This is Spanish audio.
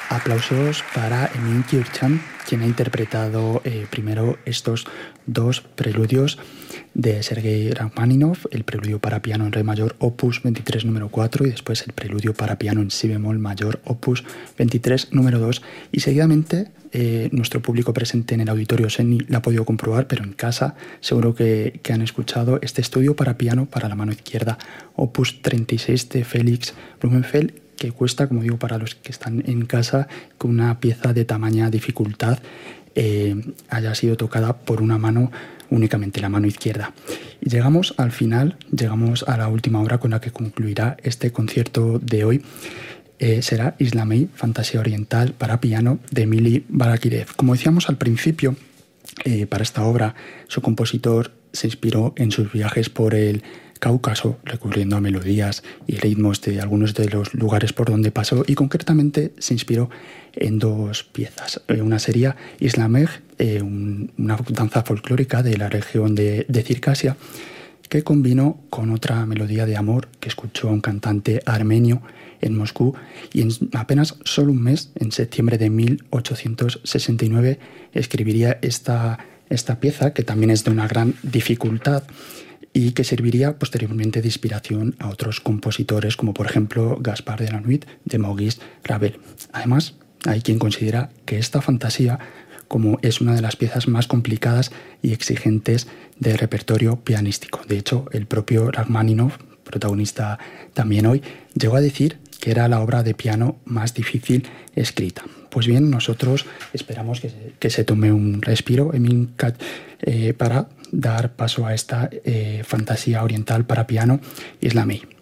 Aplausos para Emin Kircham, quien ha interpretado primero estos dos preludios de Sergei Rachmaninoff, el preludio para piano en re mayor opus 23 número 4 y después el preludio para piano en si bemol mayor opus 23 número 2. Y seguidamente nuestro público presente en el auditorio SENI lo ha podido comprobar, pero en casa seguro que han escuchado este estudio para piano para la mano izquierda opus 36 de Félix Blumenfeld, que cuesta, como digo, para los que están en casa, que una pieza de tamaña dificultad haya sido tocada por una mano, únicamente la mano izquierda. Y llegamos al final, llegamos a la última obra con la que concluirá este concierto de hoy. Será Islamey, Fantasía Oriental para piano de Emily Balakirev. Como decíamos al principio, para esta obra su compositor se inspiró en sus viajes por el Cáucaso, recurriendo a melodías y ritmos de algunos de los lugares por donde pasó, y concretamente se inspiró en dos piezas. Una sería Islamej, una danza folclórica de la región de Circasia, que combinó con otra melodía de amor que escuchó a un cantante armenio en Moscú, y en apenas solo un mes, en septiembre de 1869, escribiría esta pieza, que también es de una gran dificultad y que serviría posteriormente de inspiración a otros compositores, como por ejemplo Gaspard de la Nuit de Maurice Ravel. Además, hay quien considera que esta fantasía como es una de las piezas más complicadas y exigentes del repertorio pianístico. De hecho, el propio Rachmaninoff, protagonista también hoy, llegó a decir que era la obra de piano más difícil escrita. Pues bien, nosotros esperamos que se tome un respiro para dar paso a esta fantasía oriental para piano Islamey.